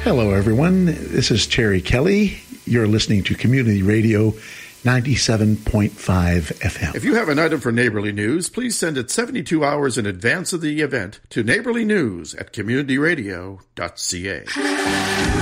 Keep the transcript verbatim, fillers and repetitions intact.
Hello, everyone. This is Terry Kelly. You're listening to Community Radio ninety-seven point five F M. If you have an item for Neighborly News, please send it seventy-two hours in advance of the event to neighborly news at community radio dot c a.